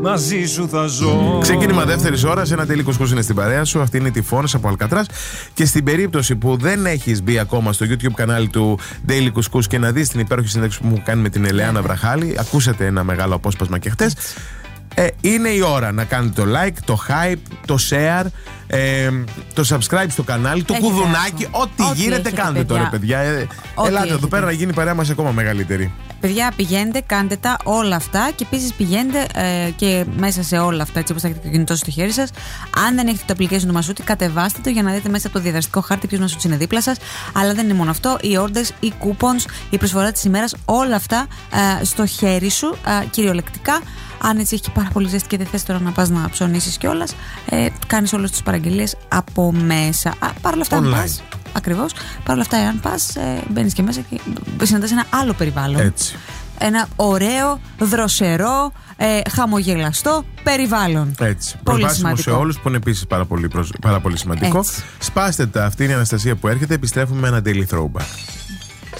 Μαζί σου θα ζω. Ξεκίνημα δεύτερης ώρας, ένα Daily Couscous είναι στην παρέα σου. Αυτή είναι η Τυφώνες από Αλκατράς. Και στην περίπτωση που δεν έχεις μπει ακόμα στο YouTube κανάλι του Daily Couscous και να δεις την υπέροχη συνέντευξη που μου κάνει με την Ελεάνα Βραχάλη, ακούσατε ένα μεγάλο απόσπασμα και χτες. Είναι η ώρα να κάνετε το like, το hype, το share, το subscribe στο κανάλι, το κουδουνάκι, ό,τι γίνεται κάντε τώρα, παιδιά. Ελάτε εδώ πέρα να γίνει η παρέα μας ακόμα μεγαλύτερη. Παιδιά, πηγαίνετε, κάντε τα όλα αυτά και επίσης πηγαίνετε και μέσα σε όλα αυτά, έτσι όπως θα έχετε το κινητό στο χέρι σας. Αν δεν έχετε το application του Μασούτη, κατεβάστε το για να δείτε μέσα από το διαδραστικό χάρτη ποιος Μασούτης είναι δίπλα σας. Αλλά δεν είναι μόνο αυτό. Οι orders, οι coupons, η προσφορά της ημέρας, όλα αυτά στο χέρι σου, κυριολεκτικά. Αν έτσι έχει πάρα πολύ ζέστη και δεν θες τώρα να πας να ψωνίσεις κιόλας, κάνεις όλες τις παραγγελίες από μέσα. Παρ' όλα αυτά, αν πας. Ακριβώς. Παρ' όλα αυτά, εάν πας, μπαίνεις και μέσα και συναντάς ένα άλλο περιβάλλον. Έτσι. Ένα ωραίο, δροσερό, χαμογελαστό περιβάλλον. Έτσι. Προσβάσιμο σε όλους, που είναι επίσης πάρα πολύ σημαντικό. Έτσι. Σπάστε τα. Αυτή είναι η Αναστασία που έρχεται. Επιστρέφουμε με ένα Daily Throwback.